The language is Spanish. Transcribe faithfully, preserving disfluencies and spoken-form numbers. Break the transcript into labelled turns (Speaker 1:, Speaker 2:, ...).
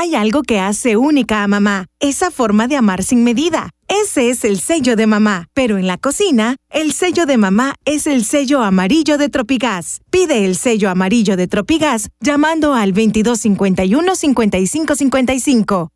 Speaker 1: Hay algo que hace única a mamá, esa forma de amar sin medida. Ese es el sello de mamá. Pero en la cocina, el sello de mamá es el sello amarillo de Tropigas. Pide el sello amarillo de Tropigas llamando al veintidós cincuenta y uno, cincuenta y cinco cincuenta y cinco.